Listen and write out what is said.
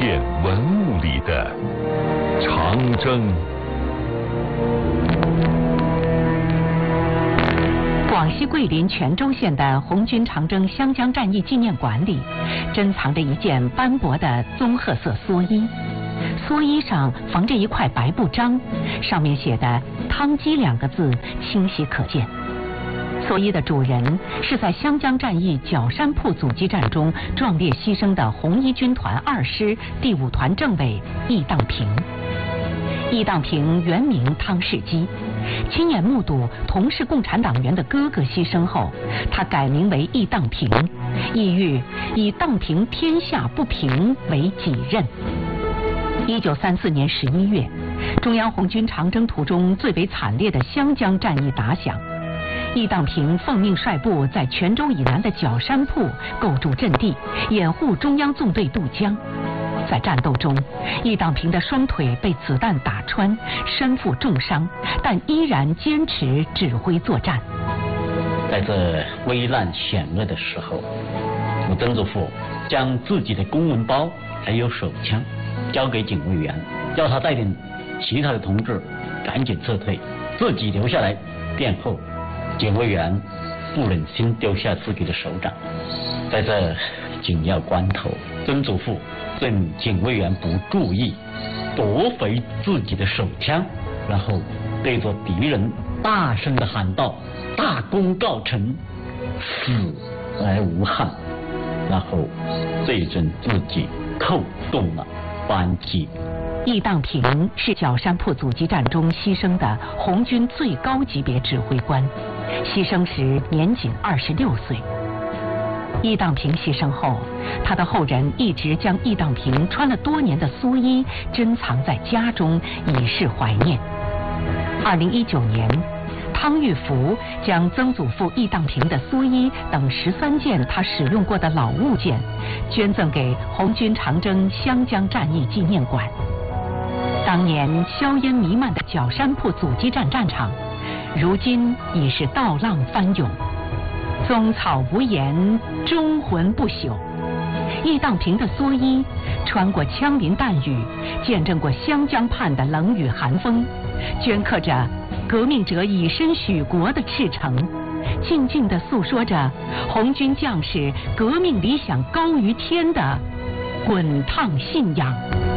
片文物里的长征。 广西桂林全州县的红军长征湘江战役纪念馆里，珍藏着一件斑驳的棕褐色蓑衣，蓑衣上缝着一块白布章，上面写的“汤鸡”2个字清晰可见。蓑衣的主人是在湘江战役角山铺阻击战中壮烈牺牲的红一军团2师第5团政委易当平。易当平原名汤世基，亲眼目睹同是共产党员的哥哥牺牲后，他改名为易当平，意欲以荡平天下不平为己任。1934年11月，中央红军长征途中最为惨烈的湘江战役打响，易当平奉命率部在泉州以南的角山铺构筑阵地，掩护中央纵队渡江。在战斗中，易当平的双腿被子弹打穿，身负重伤，但依然坚持指挥作战。 在这危难险恶的时候，曾祖父将自己的公文包还有手枪交给警卫员，叫他带领其他的同志赶紧撤退，自己留下来殿后。警卫员不忍心丢下自己的首长，在这紧要关头，曾祖父趁警卫员不注意，夺回自己的手枪，然后对着敌人大声地喊道：“大功告成，死而无憾。”然后对准自己扣动了扳机。 易当平是角山铺阻击战中牺牲的红军最高级别指挥官，牺牲时年仅26岁。易当平牺牲后，他的后人一直将易当平穿了多年的蓑衣珍藏在家中，以示怀念。2019年，汤玉福将曾祖父易当平的蓑衣等13件他使用过的老物件捐赠给红军长征湘江战役纪念馆。当年硝烟弥漫的角山铺阻击战战场，如今已是稻浪翻涌，宗草无言，忠魂不朽。易当平的蓑衣穿过枪林弹雨，见证过湘江畔的冷雨寒风，镌刻着革命者以身许国的赤诚，静静地诉说着红军将士革命理想高于天的滚烫信仰。